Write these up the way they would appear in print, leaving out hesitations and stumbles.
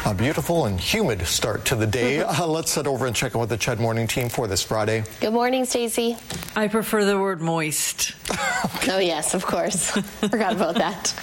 A beautiful and humid start to the day. Let's head over and check in with the Ched Morning team for this Friday. Good morning, Stacey. I prefer the word moist. Oh, yes, of course. Forgot about that.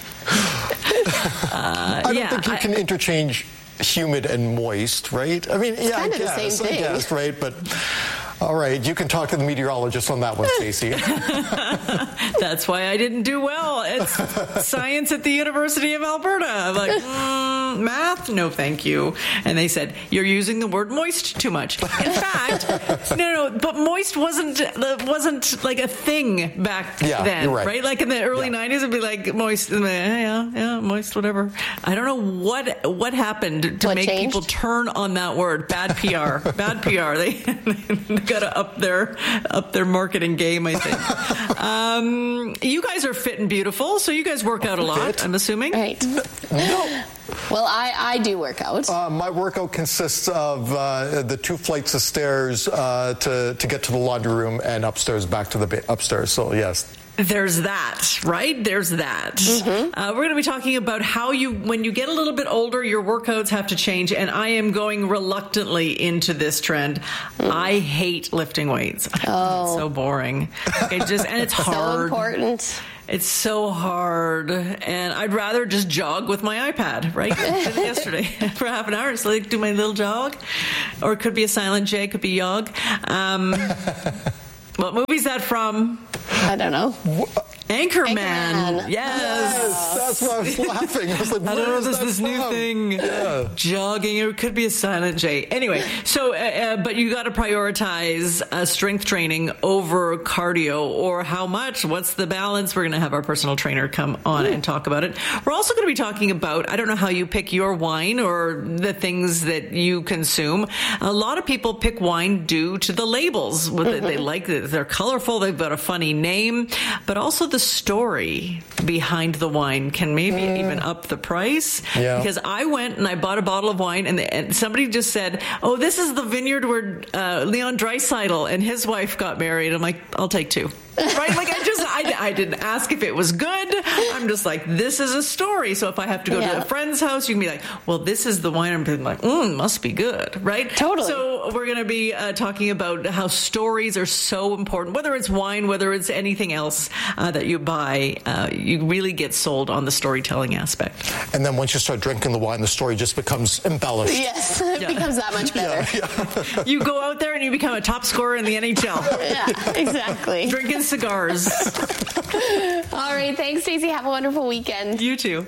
I don't think you can interchange humid and moist, right? I mean, yeah, kind of the same thing. I guess, right? But all right, you can talk to the meteorologist on that one, Stacey. That's why I didn't do well at science at the University of Alberta. I'm like, math? No, thank you. And they said, you're using the word moist too much. In fact, no, but moist wasn't like a thing back then, right? Like in the early 90s, it'd be like moist, yeah, moist, whatever. I don't know what happened to make people turn on that word. Bad PR. Bad PR. They got to up their marketing game, I think. You guys are fit and beautiful, so you guys work out a lot, I'm assuming. Right. No. Well, I do work out. My workout consists of the 2 flights of stairs to get to the laundry room and upstairs back to the upstairs. So, yes. There's that, right? There's that. Mm-hmm. We're going to be talking about how when you get a little bit older, your workouts have to change. And I am going reluctantly into this trend. I hate lifting weights. It's so boring. And it's hard. So important. It's so hard, and I'd rather just jog with my iPad, right? Yesterday for half an hour, just like do my little jog, or it could be a silent J, could be Yog. What movie's that from? I don't know. Anchorman. Yes, that's why I was laughing. I was like, I don't know, there's this new thing. Yeah. Jogging, it could be a silent J. Anyway, so, but you got to prioritize strength training over cardio, or how much, what's the balance? We're going to have our personal trainer come on and talk about it. We're also going to be talking about, I don't know how you pick your wine or the things that you consume. A lot of people pick wine due to the labels. They like it. They're colorful. They've got a funny name, but also the story behind the wine can maybe even up the price. Yeah. Because I went and I bought a bottle of wine, and somebody just said, "Oh, this is the vineyard where Leon Draisaitl and his wife got married." I'm like, "I'll take 2." Right? Like I didn't ask if it was good. I'm just like, this is a story. So if I have to go to a friend's house, you can be like, well, this is the wine. I'm like, must be good, right? Totally. So we're going to be talking about how stories are so important, whether it's wine, whether it's anything else that you buy, you really get sold on the storytelling aspect. And then once you start drinking the wine, the story just becomes embellished. Yes, it becomes that much better. Yeah. You go out there and you become a top scorer in the NHL. Yeah, exactly. Drinking cigars. All right, thanks, Stacey. Have a wonderful weekend. You too.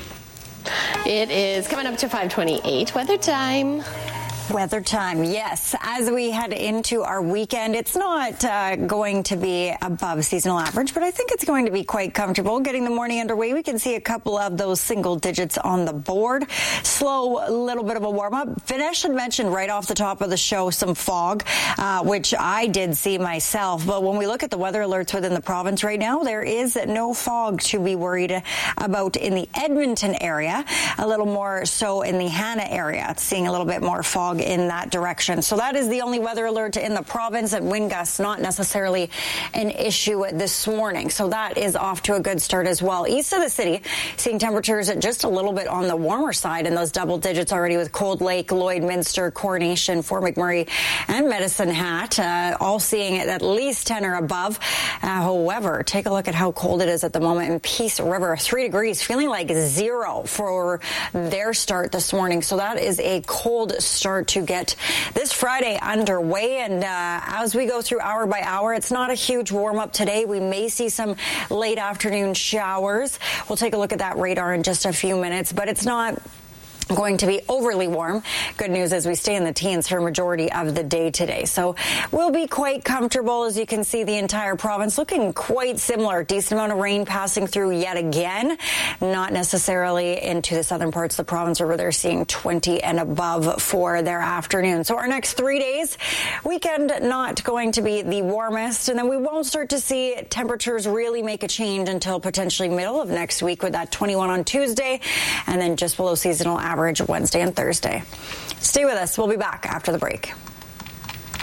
It is coming up to 5:28. Weather time. Weather time, yes. As we head into our weekend, it's not going to be above seasonal average, but I think it's going to be quite comfortable. Getting the morning underway, we can see a couple of those single digits on the board. Slow, little bit of a warm-up. Vinesh had mentioned right off the top of the show some fog, which I did see myself. But when we look at the weather alerts within the province right now, there is no fog to be worried about in the Edmonton area. A little more so in the Hanna area. It's seeing a little bit more fog in that direction. So that is the only weather alert in the province, and wind gusts not necessarily an issue this morning. So that is off to a good start as well. East of the city, seeing temperatures at just a little bit on the warmer side in those double digits already with Cold Lake, Lloydminster, Coronation, Fort McMurray, and Medicine Hat, all seeing it at least 10 or above. However, take a look at how cold it is at the moment in Peace River, 3 degrees, feeling like 0 for their start this morning. So that is a cold start to get this Friday underway. And as we go through hour by hour, it's not a huge warm up today. We may see some late afternoon showers. We'll take a look at that radar in just a few minutes, but it's not going to be overly warm. Good news is we stay in the teens for a majority of the day today. So we'll be quite comfortable. As you can see, the entire province looking quite similar. Decent amount of rain passing through yet again. Not necessarily into the southern parts of the province where they're seeing 20 and above for their afternoon. So our next 3 days, weekend not going to be the warmest. And then we won't start to see temperatures really make a change until potentially middle of next week with that 21 on Tuesday and then just below seasonal average Wednesday and Thursday. Stay with us. We'll be back after the break.